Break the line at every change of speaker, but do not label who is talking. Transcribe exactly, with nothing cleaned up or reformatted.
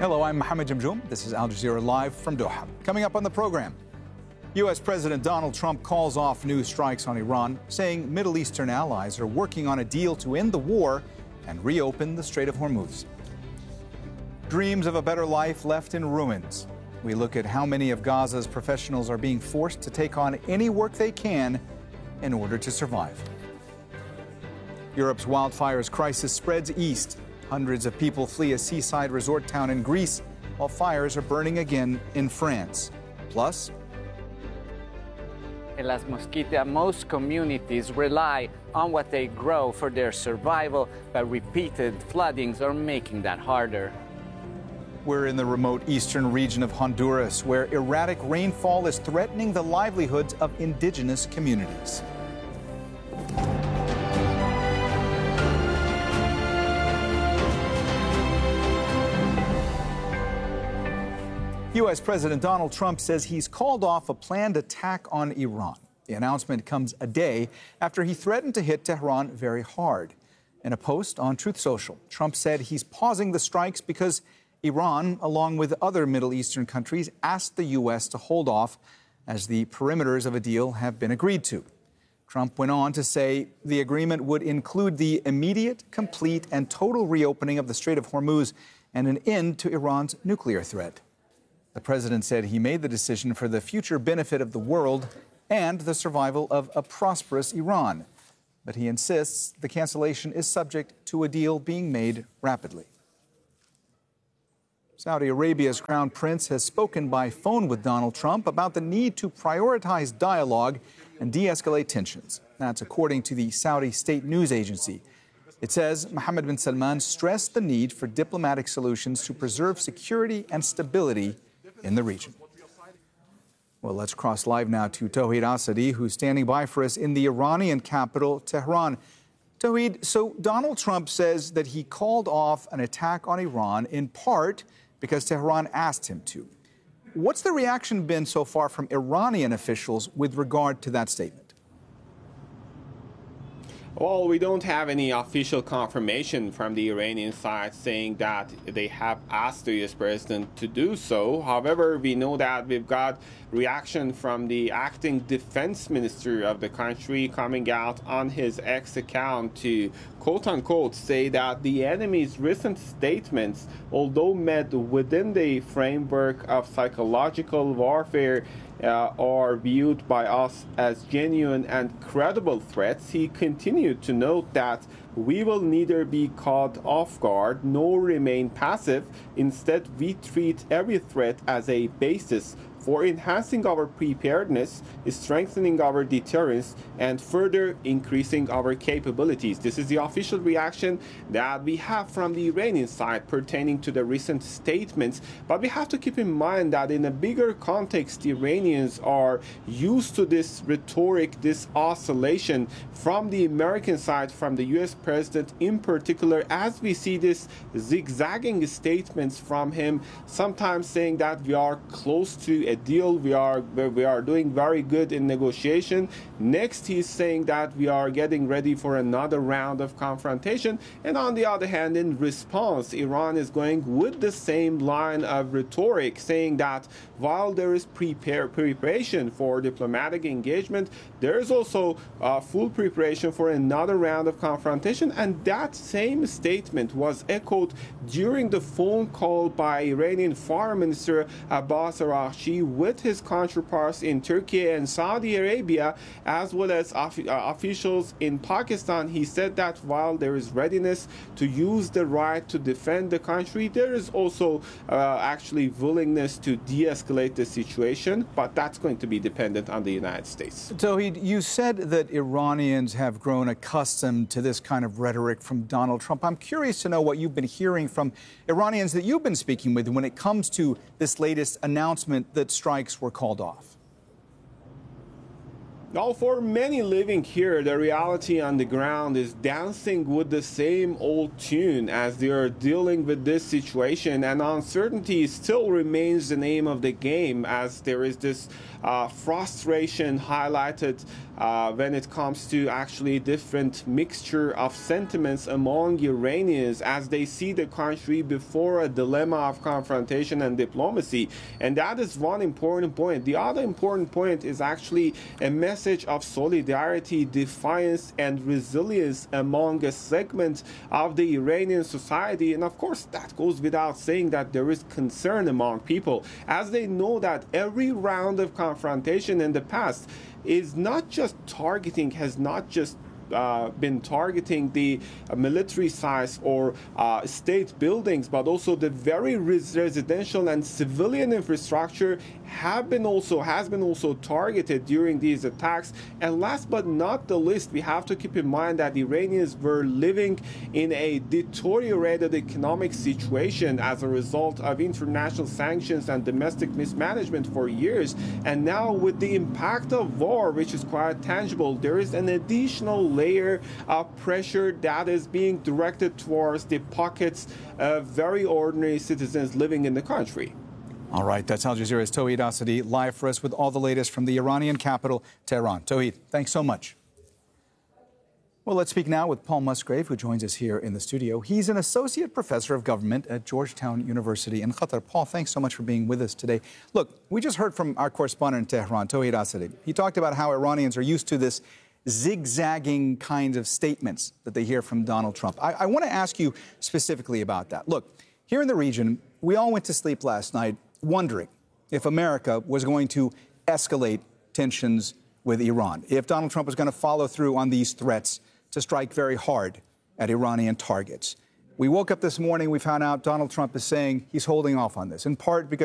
Hello, I'm Mohammed Jamjoom. This is Al Jazeera Live from Doha. Coming up on the program, U S President Donald Trump calls off new strikes on Iran, saying Middle Eastern allies are working on a deal to end the war and reopen the Strait of Hormuz. Dreams of a better life left in ruins. We look at how many of Gaza's professionals are being forced to take on any work they can in order to survive. Europe's wildfires crisis spreads east. Hundreds of people flee a seaside resort town in Greece, while fires are burning again in France. Plus,
in Las Mosquitas, most communities rely on what they grow for their survival, but repeated floodings are making that harder.
We're in the remote eastern region of Honduras, where erratic rainfall is threatening the livelihoods of indigenous communities. U S President Donald Trump says he's called off a planned attack on Iran. The announcement comes a day after he threatened to hit Tehran very hard. In a post on Truth Social, Trump said he's pausing the strikes because Iran, along with other Middle Eastern countries, asked the U S to hold off as the perimeters of a deal have been agreed to. Trump went on to say the agreement would include the immediate, complete, and total reopening of the Strait of Hormuz and an end to Iran's nuclear threat. The president said he made the decision for the future benefit of the world and the survival of a prosperous Iran. But he insists the cancellation is subject to a deal being made rapidly. Saudi Arabia's crown prince has spoken by phone with Donald Trump about the need to prioritize dialogue and de-escalate tensions. That's according to the Saudi state news agency. It says Mohammed bin Salman stressed the need for diplomatic solutions to preserve security and stability in the region. Well, let's cross live now to Tauhid Asadi, who's standing by for us in the Iranian capital, Tehran. Tauhid, so Donald Trump says that he called off an attack on Iran in part because Tehran asked him to. What's the reaction been so far from Iranian officials with regard to that statement?
Well, we don't have any official confirmation from the Iranian side saying that they have asked the U S president to do so. However, we know that we've got reaction from the acting defense minister of the country coming out on his X account to quote-unquote say that the enemy's recent statements, although met within the framework of psychological warfare, Uh, are viewed by us as genuine and credible threats. He continued to note that we will neither be caught off guard nor remain passive. Instead, we treat every threat as a basis for enhancing our preparedness, strengthening our deterrence, and further increasing our capabilities. This is the official reaction that we have from the Iranian side pertaining to the recent statements. But we have to keep in mind that in a bigger context, the Iranians are used to this rhetoric, this oscillation from the American side, from the U S president in particular, as we see this zigzagging statements from him, sometimes saying that we are close to a deal, we are we are doing very good in negotiation. Next, he's saying that we are getting ready for another round of confrontation. And on the other hand, in response, Iran is going with the same line of rhetoric, saying that while there is prepare, preparation for diplomatic engagement, there is also uh, full preparation for another round of confrontation. And that same statement was echoed during the phone call by Iranian Foreign Minister Abbas Araghchi with his counterparts in Turkey and Saudi Arabia, as well as of, uh, officials in Pakistan. He said that while there is readiness to use the right to defend the country, there is also uh, actually willingness to de-escalate the situation, but that's going to be dependent on the United States.
Tauhid, you said that Iranians have grown accustomed to this kind of rhetoric from Donald Trump. I'm curious to know what you've been hearing from Iranians that you've been speaking with when it comes to this latest announcement that strikes were called off.
Now, for many living here, the reality on the ground is dancing with the same old tune as they are dealing with this situation, and uncertainty still remains the name of the game, as there is this uh, frustration highlighted uh, when it comes to actually different mixture of sentiments among Iranians as they see the country before a dilemma of confrontation and diplomacy. And that is one important point. The other important point is actually a message of solidarity, defiance, and resilience among a segment of the Iranian society. And of course, that goes without saying that there is concern among people as they know that every round of confrontation in the past is not just targeting, has not just Uh, been targeting the uh, military sites or uh, state buildings, but also the very res- residential and civilian infrastructure have been also has been also targeted during these attacks. And last but not the least, we have to keep in mind that Iranians were living in a deteriorated economic situation as a result of international sanctions and domestic mismanagement for years. And now with the impact of war, which is quite tangible, there is an additional layer of pressure that is being directed towards the pockets of very ordinary citizens living in the country.
All right, that's Al Jazeera's Tauhid Asadi live for us with all the latest from the Iranian capital, Tehran. Tauhid, thanks so much. Well, let's speak now with Paul Musgrave, who joins us here in the studio. He's an associate professor of government at Georgetown University in Qatar. Paul, thanks so much for being with us today. Look, we just heard from our correspondent in Tehran, Tauhid Asadi. He talked about how Iranians are used to this zigzagging kind of statements that they hear from Donald Trump. I, I want to ask you specifically about that. Look, here in the region, we all went to sleep last night wondering if America was going to escalate tensions with Iran, if Donald Trump was going to follow through on these threats to strike very hard at Iranian targets. We woke up this morning, we found out Donald Trump is saying he's holding off on this, in part because